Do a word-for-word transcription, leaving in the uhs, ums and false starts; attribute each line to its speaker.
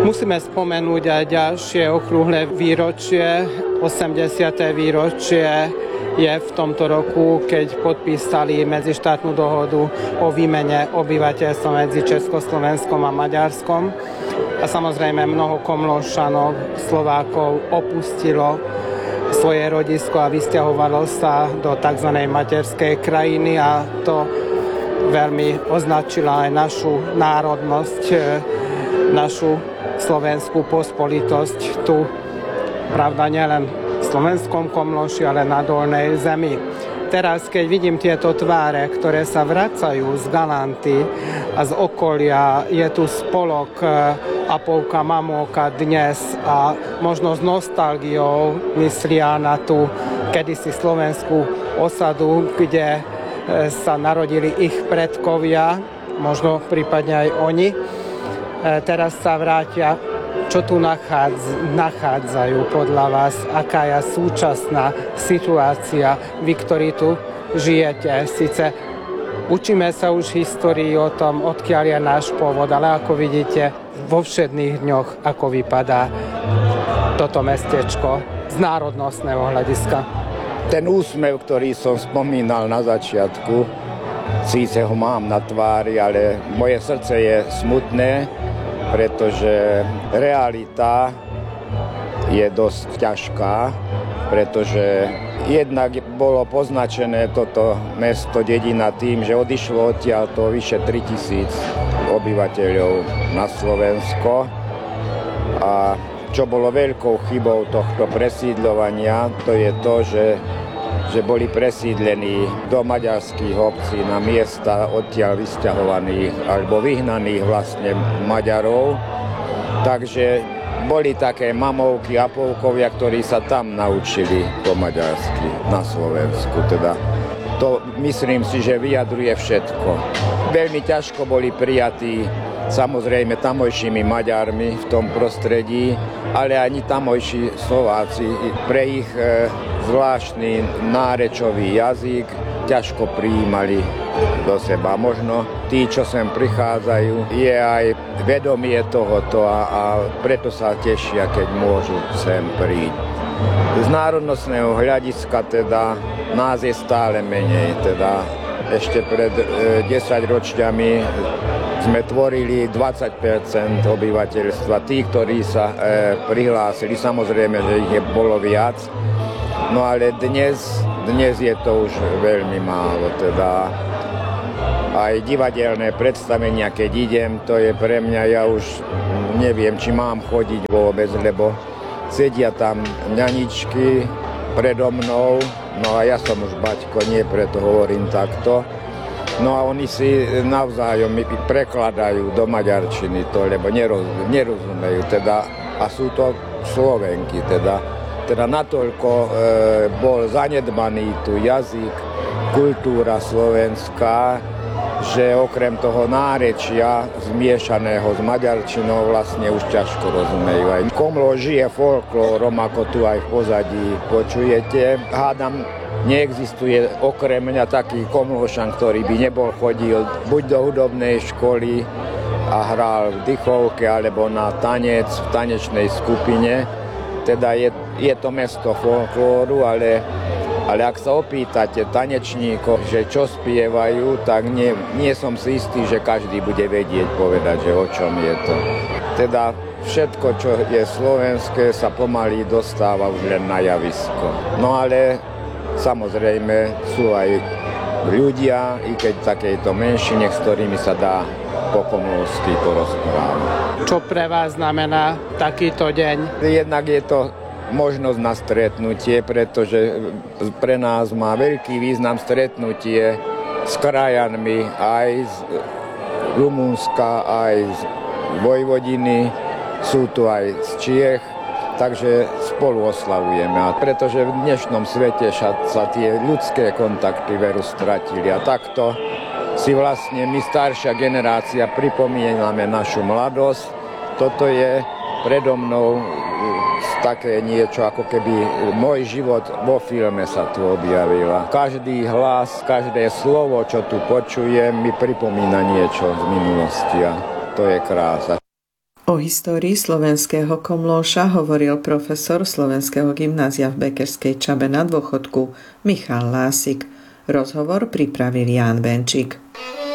Speaker 1: Musíme spomenúť aj ďalšie okrúhle výročie. osemdesiate výročie je v tomto roku, keď podpísali medzištátnu dohodu o výmene obyvateľstva medzi Československom a Maďarskom. A samozrejme mnoho Komlóšanov, Slovákov opustilo svoje rodisko a vysťahovalo sa do tzv. Materskej krajiny a to veľmi označila aj našu národnosť, našu slovenskú pospolitosť tu, pravda, nielen v slovenskom Komlóši, ale na Dolnej zemi. Teraz, keď vidím tieto tváre, ktoré sa vracajú z Galanty a z okolia, je tu spolok Apolka Mamóka dnes a možno s nostalgiou myslia na tú kedysi slovenskú osadu, kde sa narodili ich predkovia, možno prípadne aj oni. Teraz sa vrátia. Čo tu nachádz, nachádzajú podľa vás? Aká je súčasná situácia? Vy, ktorí tu žijete, síce učíme sa už histórii o tom, odkiaľ je náš pôvod, ale ako vidíte, vo všedných dňoch, ako vypadá toto mestečko z národnostného hľadiska.
Speaker 2: Ten úsmev, ktorý som spomínal na začiatku, síce ho mám na tvári, ale moje srdce je smutné, pretože realita je dosť ťažká, pretože jednak bolo poznačené toto mesto, dedina tým, že odišlo odtiaľ to vyše tritisíc obyvateľov na Slovensko. A čo bolo veľkou chybou tohto presídľovania, to je to, že že boli presídlení do maďarských obcí na miesta odtiaľ vysťahovaných alebo vyhnaných vlastne Maďarov. Takže boli také mamovky a polkovia, ktorí sa tam naučili po maďarsky na Slovensku. Teda to myslím si, že vyjadruje všetko. Veľmi ťažko boli prijatí samozrejme tamojšími Maďarmi v tom prostredí, ale ani tamojší Slováci pre ich e, zvláštny nárečový jazyk ťažko prijímali do seba. Možno tí, čo sem prichádzajú, je aj vedomie tohoto a, a preto sa tešia, keď môžu sem prísť. Z národnostného hľadiska teda nás je stále menej. Teda ešte pred e, desaťročiami sme tvorili dvadsať percent obyvateľstva. Tí, ktorí sa e, prihlásili, samozrejme, že ich je bolo viac. No ale dnes, dnes je to už veľmi málo. Teda aj divadelné predstavenia, keď idem, to je pre mňa, ja už neviem, či mám chodiť vôbec, lebo sedia tam ňaničky predo mnou, no a ja som už baťko, nie preto hovorím takto. No a oni si navzájom prekladajú do maďarčiny to, lebo neroz, nerozumejú, teda, a sú to Slovenky, teda, teda natoľko e, bol zanedbaný tu jazyk, kultúra slovenská, že okrem toho nárečia zmiešaného s maďarčinou vlastne už ťažko rozumejú. Aj Komlóš žije folklórom, ako tu aj v pozadí počujete. Hádam, neexistuje okrem mňa taký Komlóšan, ktorý by nebol chodil buď do hudobnej školy a hral v dychovke, alebo na tanec v tanečnej skupine. Teda je, je to mesto folklóru, ale Ale ak sa opýtate tanečníkov, že čo spievajú, tak nie, nie som si istý, že každý bude vedieť povedať, že o čom je to. Teda všetko, čo je slovenské, sa pomaly dostáva už len na javisko. No ale samozrejme sú aj ľudia, i keď takejto menšine, s ktorými sa dá po komlósky porozprávať.
Speaker 1: Čo pre vás znamená takýto deň?
Speaker 2: Jednak je to možnosť na stretnutie, pretože pre nás má veľký význam stretnutie s krajanmi aj z Rumunska, aj z Vojvodiny, sú tu aj z Čiech, takže spolu oslavujeme. A pretože v dnešnom svete sa tie ľudské kontakty veru stratili. A takto si vlastne my, staršia generácia, pripomíname našu mladosť. Toto je predo mnou také niečo, ako keby môj život vo filme sa tu objavila. Každý hlas, každé slovo, čo tu počujem, mi pripomína niečo z minulosti a to je krása.
Speaker 3: O histórii slovenského komlóša hovoril profesor Slovenského gymnázia v Bekerskej Čabe na dôchodku Michal Lásik. Rozhovor pripravil Ján Benčík.